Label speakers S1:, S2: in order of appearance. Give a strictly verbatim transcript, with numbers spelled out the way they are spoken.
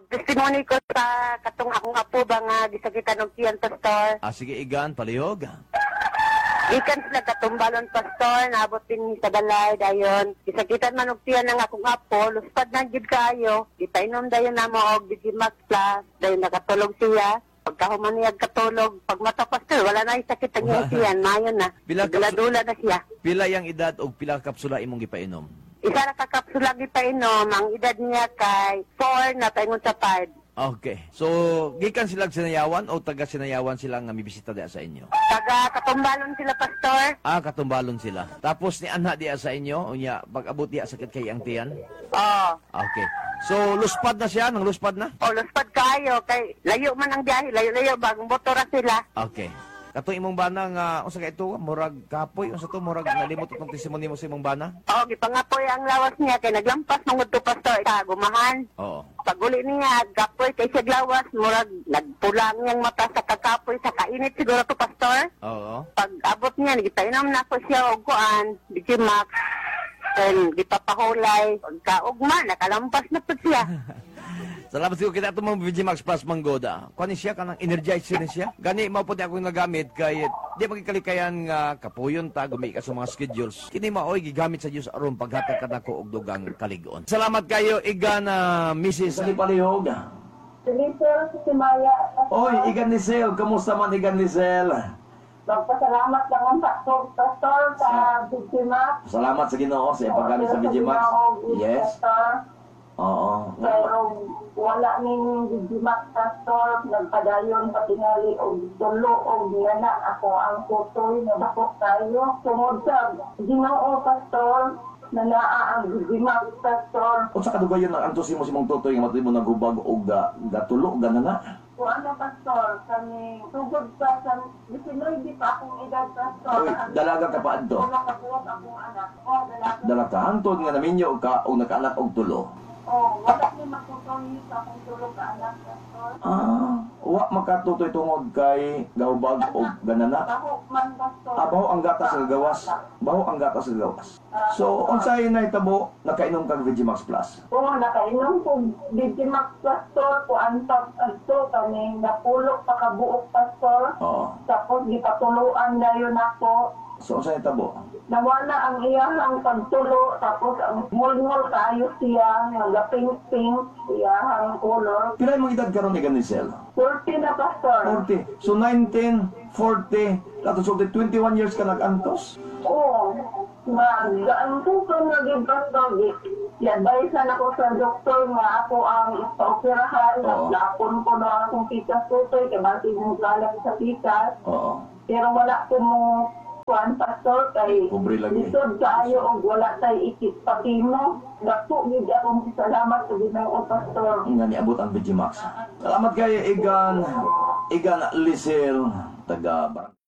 S1: Testimony ko sa katong akong apo ba nga gisakitan og tiyan, Pastor.
S2: Ah, sige, Igan, palihog.
S1: Ikan sila katumbalon, Pastor, naabot din sa balay dayon. Gisakitan man og tiyan ng akong apo, luspad na gid kayo. Gipainom dayon namo og Digimax Plus, dayon nakatulog siya. Pagkahuman niya katulog, pag mata, Pastor, wala na yung sakit ang iyang tiyan, mayon na.
S2: Pila ka-
S1: Dula-dula na siya.
S2: Pila yang edad o pila ka kapsula imong gipainom?
S1: Isa na kakapsula gipainom, ang edad niya kay four na paingon sa five.
S2: Okay. So, gikan sila sinayawan o taga sinayawan sila nga mibisita diya sa inyo?
S1: Taga katumbalon sila, Pastor.
S2: Ah, katumbalon sila. Tapos ni anha diya sa inyo, unya pag-abot diya sakit kay ang tiyan?
S1: Oo.
S2: Okay. So, luspad na siya, nang luspad na?
S1: O, luspad kayo, kay layo man ang biyahe, layo-layo, bagong motora sila.
S2: Okay. Katong imong bana nga, unsa ka ito, murag kapoy, unsa to, murag nalimot itong testimony mo sa imong bana?
S1: Oo, gipangapoy ang lawas niya, kay naglampas mong to, Pastor, sa gumahan.
S2: Oo.
S1: Pag-uli niya, gapoy kay siya lawas, murag nagpulang niyang mata sa kakapoy, sa kainit siguro to, Pastor.
S2: Oo.
S1: Pag-abot niya, nagipainom na ko siya og kuan, Digimax, then gipapahulay, pagkaugma, nakalampas na po siya.
S2: Salamat siguro kita itong mga Digimax Plus Manggoda. Kani siya, kanang energizer ni siya. Gani, mao po di ako nagamit kay di magkalikayan nga kapuyon ta, gumi ka sa mga schedules. Kini maoy, gigamit sa Diyos aron paghatag ka nako og dugang kaligon. Salamat kayo, Igan, uh, Missus Palihog.
S1: Sinisel, si Maya,
S2: Oy, Igan Lisel, kamusta man Igan Lisel?
S1: magpasalamat lang ang Pastor, Pastor sa Digimax.
S2: Salamat sa Ginoo sa paggamit sa Digimax. Yes. Oo.
S1: Pero wala ning Digimax, Pastor, nagpadayon patingali og tulo og ngana ako ang tutoy na bakok tayo. Tungod sa Ginoo, Pastor, na naa ang Digimax, Pastor.
S2: Unsa kadugayon ang antos mo si mong tutoy nga matimo nagubag og ga gatulo ganana?
S1: Kung ano, Pastor, kami tugod pa sa Bisinoy, di pa akong edad, Pastor.
S2: Oy, dalaga ka pa adto.
S1: Wala kapuot akong anak. O, dalaga.
S2: Dala ka hantod nga naminyo ka og nakaanak og tulo.
S1: O, wala ni makutoy sa akong tulog ka anak, Pastor.
S2: Ah, wa makatutoy tungod kay gaubag og ganana.
S1: Baho man, Pastor.
S2: Ah, baho ang gatas sa gawas. Baho ang gatas sa gawas. So, unsay nahitabo nakainom kag Digimax Plus?
S1: Oo, nakainom ko Digimax, Pastor, ko antag adto kami napulok pa kabuok, Pastor.
S2: Oo.
S1: Tapos gipatuluan na yun ako.
S2: So, unsay nahitabo?
S1: Nawala ang iyahang pagtulo, tapos ang mulmul kayo siya, nagaping-pink, iyahang color.
S2: Pila imong edad karon ni Ganisel?
S1: forty na, Pastor.
S2: forty. So, nineteen, forty, lato so twenty-one years ka nag-antos?
S1: Oo. Mag-ang ko naging, Pastor. I-advisean ako sa doktor nga ako ang ipa-operahan.
S2: Oo.
S1: Naglapon ko na akong pikas tutoy, kaya bakit yung galang sa pikas.
S2: Oo.
S1: Pero wala ko mo kuan, Pastor, kay
S2: Pobre lagi.
S1: lisod kaayo og wala tay ikit pati mo. Dako gid akong salamat sa Ginoo, Pastor.
S2: Nga niabot ang Digimax. Salamat kayo, Igan. Igan Lisel, taga Barangay.